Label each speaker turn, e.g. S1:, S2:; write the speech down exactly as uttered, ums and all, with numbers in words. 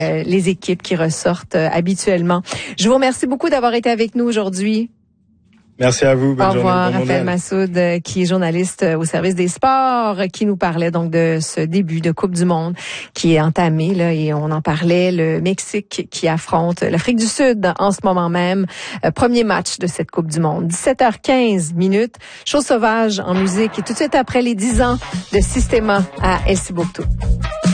S1: euh, les équipes qui ressortent euh, habituellement. Je vous remercie beaucoup d'avoir été avec nous aujourd'hui.
S2: Merci à vous. Bonne
S1: Au revoir,
S2: journée, bon
S1: Raphaël Massoud, qui est journaliste au service des sports, qui nous parlait donc de ce début de Coupe du Monde qui est entamé, là, et on en parlait, le Mexique qui affronte l'Afrique du Sud en ce moment même. Premier match de cette Coupe du Monde. dix-sept heures quinze minutes. Chose sauvage en musique et tout de suite après les dix ans de Systema à El Cibouctou.